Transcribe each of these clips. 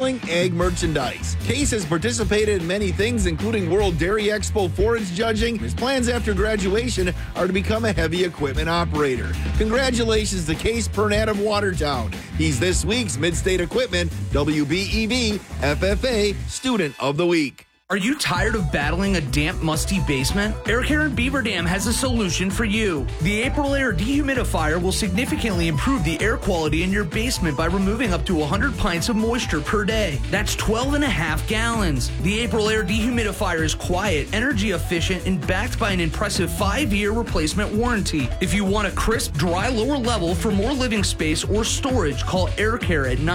selling ag merchandise. Case has participated in many things, including World Dairy Expo forage judging. His plans after graduation are to become a heavy equipment operator. Congratulations to Case Pernat of Watertown. He's this week's Mid-State Equipment WBEV FFA Student of the Week. Are you tired of battling a damp, musty basement? Air Care in Beaver Dam has a solution for you. The April Air Dehumidifier will significantly improve the air quality in your basement by removing up to 100 pints of moisture per day. That's 12.5 gallons. The April Air Dehumidifier is quiet, energy efficient, and backed by an impressive 5-year replacement warranty. If you want a crisp, dry lower level for more living space or storage, call Air Care at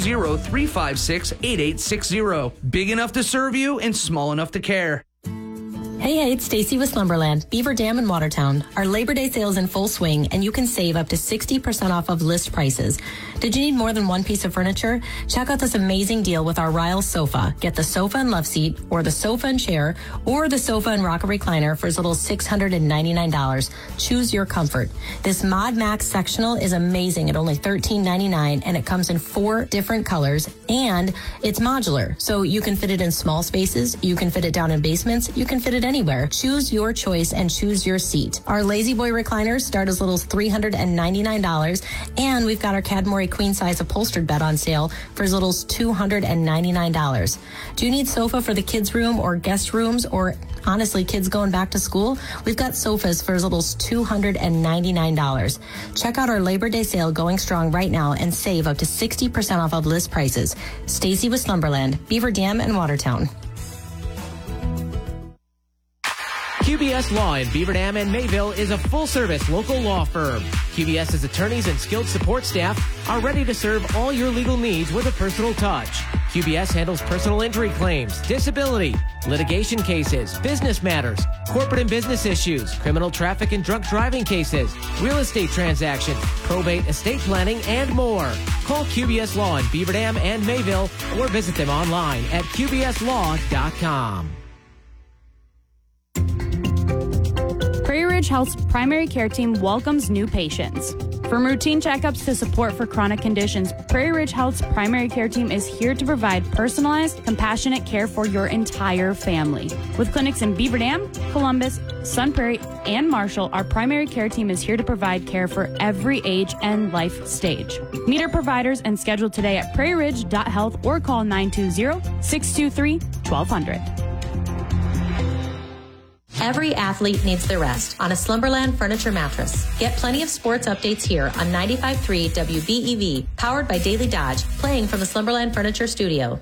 920-356-8860. Big enough to serve you and small enough to care. Hey, it's Stacy with Slumberland, Beaver Dam in Watertown. Our Labor Day sale is in full swing, and you can save up to 60% off of list prices. Did you need more than one piece of furniture? Check out this amazing deal with our Riles sofa. Get the sofa and love seat, or the sofa and chair, or the sofa and rocker recliner for as little as $699. Choose your comfort. This Mod Max sectional is amazing at only $13.99, and it comes in 4 different colors, and it's modular, so you can fit it in small spaces, you can fit it down in basements, you can fit it anywhere. Choose your choice and choose your seat. Our Lazy Boy recliners start as little as $399, and we've got our Cadmore queen size upholstered bed on sale for as little as $299. Do you need sofa for the kids' room or guest rooms, or honestly, kids going back to school? We've got sofas for as little as $299. Check out our Labor Day sale going strong right now and save up to 60% off of list prices. Stacy with Slumberland, Beaver Dam and Watertown. QBS Law in Beaver Dam and Mayville is a full-service local law firm. QBS's attorneys and skilled support staff are ready to serve all your legal needs with a personal touch. QBS handles personal injury claims, disability, litigation cases, business matters, corporate and business issues, criminal traffic and drunk driving cases, real estate transactions, probate, estate planning, and more. Call QBS Law in Beaver Dam and Mayville or visit them online at qbslaw.com. Prairie Ridge Health's primary care team welcomes new patients. From routine checkups to support for chronic conditions, Prairie Ridge Health's primary care team is here to provide personalized, compassionate care for your entire family. With clinics in Beaver Dam, Columbus, Sun Prairie, and Marshall, our primary care team is here to provide care for every age and life stage. Meet our providers and schedule today at prairieridge.health or call 920-623-1200. Every athlete needs their rest on a Slumberland furniture mattress. Get plenty of sports updates here on 95.3 WBEV, powered by Daily Dodge, playing from the Slumberland Furniture Studio.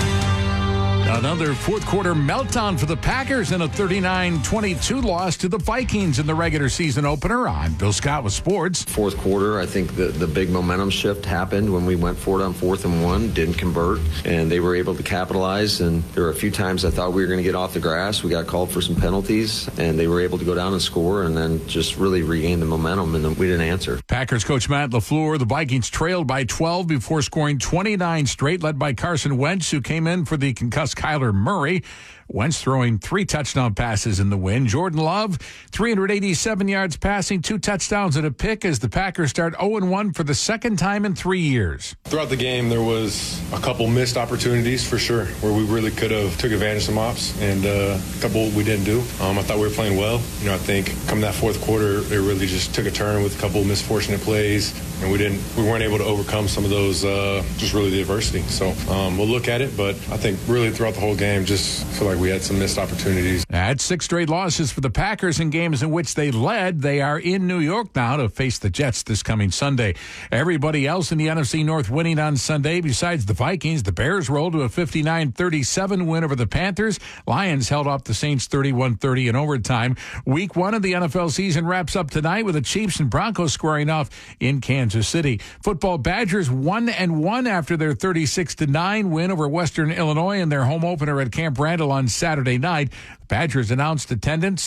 Another fourth quarter meltdown for the Packers in a 39-22 loss to the Vikings in the regular season opener. I'm Bill Scott with sports. Fourth quarter, I think the big momentum shift happened when we went for it on 4th and 1, didn't convert, and they were able to capitalize. And there were a few times I thought we were going to get off the grass. We got called for some penalties, and they were able to go down and score and then just really regain the momentum, and we didn't answer. Packers coach Matt LaFleur, the Vikings trailed by 12 before scoring 29 straight, led by Carson Wentz, who came in for the concussed Kyler Murray. Wentz throwing 3 touchdown passes in the win. Jordan Love, 387 yards passing, 2 touchdowns and a pick as the Packers start 0-1 for the second time in 3 years. Throughout the game, there was a couple missed opportunities for sure, where we really could have took advantage of some ops, and a couple we didn't do. I thought we were playing well. I think come that fourth quarter, it really just took a turn with a couple misfortunate plays, and we weren't able to overcome some of those, just really the adversity. So we'll look at it, but I think really throughout the whole game, just feel like we had some missed opportunities. At 6 straight losses for the Packers in games in which they led. They are in New York now to face the Jets this coming Sunday. Everybody else in the NFC North winning on Sunday besides the Vikings. The Bears rolled to a 59-37 win over the Panthers. Lions held off the Saints 31-30 in overtime. Week 1 of the NFL season wraps up tonight with the Chiefs and Broncos squaring off in Kansas City. Football Badgers 1-1 after their 36-9 win over Western Illinois in their home opener at Camp Randall on Saturday night. The Badgers announced attendance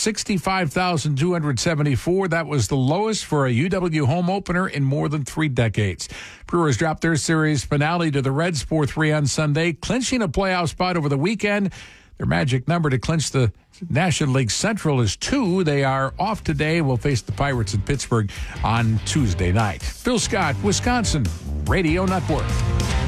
65,274. That was the lowest for a UW home opener in more than 3 decades. Brewers dropped their series finale to the Reds 4-3 on Sunday, clinching a playoff spot over the weekend. Their magic number to clinch the National League Central is 2. They are off today. Will face the Pirates in Pittsburgh on Tuesday night. Bill Scott, Wisconsin Radio Network.